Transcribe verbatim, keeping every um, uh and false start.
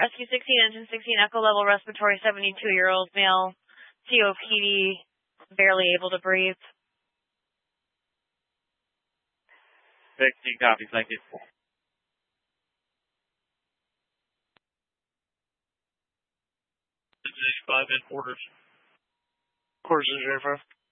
Rescue sixteen, engine sixteen, echo level respiratory, seventy-two-year-old male, C O P D, barely able to breathe. sixteen copies, thank you. eighty-five in orders. Quarters zero five.